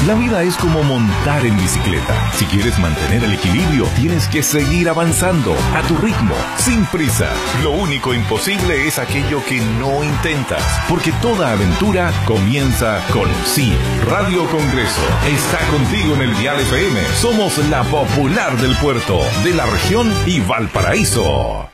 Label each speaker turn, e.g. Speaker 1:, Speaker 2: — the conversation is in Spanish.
Speaker 1: La vida es como montar en bicicleta. Si quieres mantener el equilibrio, tienes que seguir avanzando a tu ritmo, sin prisa. Lo único imposible es aquello que no intentas, porque toda aventura comienza con sí. Radio Congreso está contigo en el Dial FM. Somos la popular del puerto, de la región y Valparaíso.